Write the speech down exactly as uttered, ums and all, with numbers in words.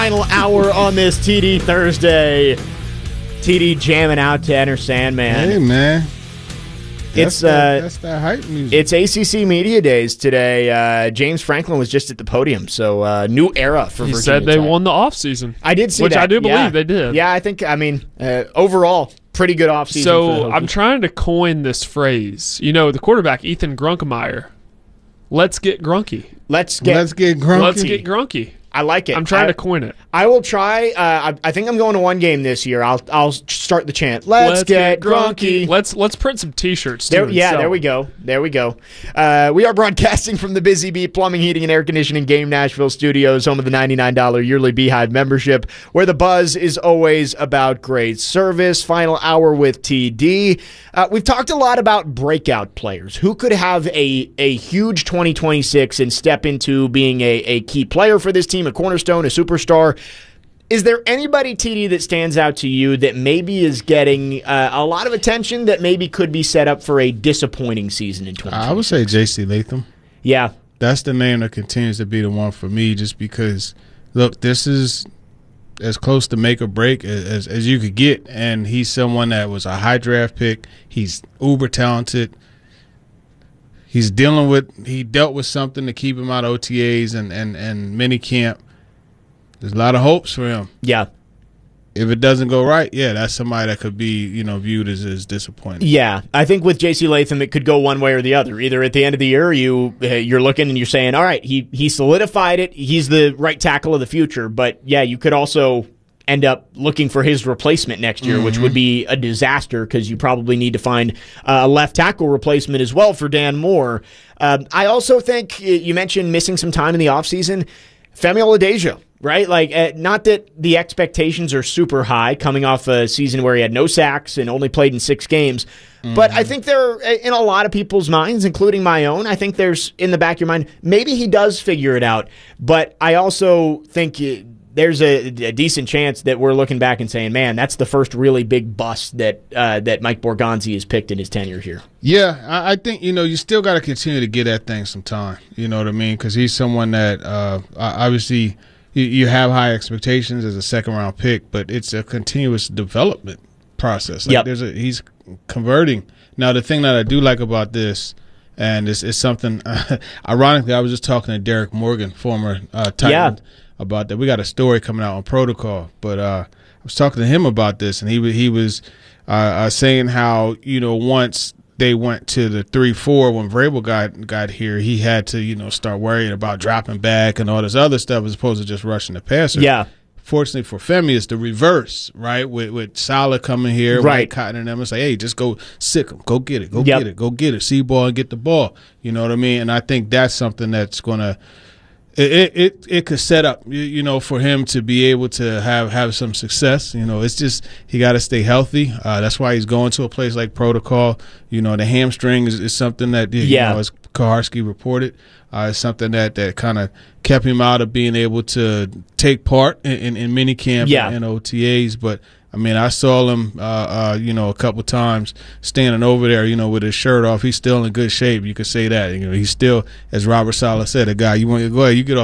Final hour on this T D Thursday. T D jamming out to Enter Sandman. Hey, man. That's It's that, uh, that's that hype music. It's A C C Media Days today. Uh, James Franklin was just at the podium, so uh, new era for He Virginia said they Tech. won the offseason. I did see which that. I do believe yeah. they did. Yeah, I think, I mean, uh, overall, pretty good offseason. for the So Hokies. I'm trying to coin this phrase. You know, the quarterback, Ethan Grunkemeyer. Let's get grunky. Let's get. Let's get grunky. Let's get grunky. I like it. I'm trying I, to coin it. I will try. Uh, I, I think I'm going to one game this year. I'll I'll start the chant. Let's, get, grunky. Let's let's print some T-shirts. Too There, and yeah, sell there we them. go. There we go. Uh, we are broadcasting from the Busy Bee Plumbing, Heating, and Air Conditioning Game Nashville Studios, home of the ninety-nine dollars yearly Beehive membership, where the buzz is always about great service. Final hour with T D. Uh, we've talked a lot about breakout players who could have a, a huge twenty twenty-six and step into being a, a key player for this team, a cornerstone, a superstar. Is there anybody, T D, that stands out to you that maybe is getting uh, a lot of attention that maybe could be set up for a disappointing season in twenty twenty? I would say J C Latham. Yeah. That's the name that continues to be the one for me just because, look, this is as close to make or break as, as you could get, and he's someone that was a high draft pick. He's uber talented. He's dealing with – he dealt with something to keep him out of O T As and, and, and mini camp. There's a lot of hopes for him. Yeah. If it doesn't go right, yeah, that's somebody that could be, you know, viewed as, as disappointing. Yeah, I think with J C Latham, it could go one way or the other. Either at the end of the year, you uh, you're looking and you're saying, all right, he he solidified it. He's the right tackle of the future. But yeah, you could also end up looking for his replacement next year, mm-hmm. which would be a disaster because you probably need to find a left tackle replacement as well for Dan Moore. Um, I also think you mentioned missing some time in the offseason. Femi Oladejo. Right? Like, uh, not that the expectations are super high coming off a season where he had no sacks and only played in six games. Mm-hmm. But I think there, in a lot of people's minds, including my own, I think there's in the back of your mind, maybe he does figure it out. But I also think there's a, a decent chance that we're looking back and saying, man, that's the first really big bust that uh, that Mike Borgonzi has picked in his tenure here. Yeah, I, I think, you know, you still got to continue to get that thing some time. You know what I mean? Because he's someone that uh, obviously – you have high expectations as a second-round pick, but it's a continuous development process. Like yep. there's a, he's converting. Now, the thing that I do like about this, and it's, it's something, uh, ironically, I was just talking to Derek Morgan, former uh, Titan, yeah. about that. We got a story coming out on Protocol, but uh, I was talking to him about this, and he, he was uh, uh, saying how, you know, once – they went to the three four when Vrabel got got here, he had to, you know, start worrying about dropping back and all this other stuff as opposed to just rushing the passer. Yeah. Fortunately for Femi, it's the reverse, right? With with Salah coming here, right. White Cotton and them, it's like, hey, just go sick him, go get it, go yep. get it, go get it, see ball and get the ball. You know what I mean? And I think that's something that's gonna It, it it could set up, you, you know, for him to be able to have, have some success. You know, it's just he got to stay healthy. Uh, that's why he's going to a place like Protocol. You know, the hamstring is, is something that, you yeah. know, as Kaharski reported, uh, it's something that, that kind of kept him out of being able to take part in, in, in minicamp yeah. and, and O T As. But, I mean, I saw him, uh, uh, you know, a couple times standing over there, you know, with his shirt off. He's still in good shape. You could say that. You know, he's still, as Robert Saleh said, a guy you want to go ahead, you get off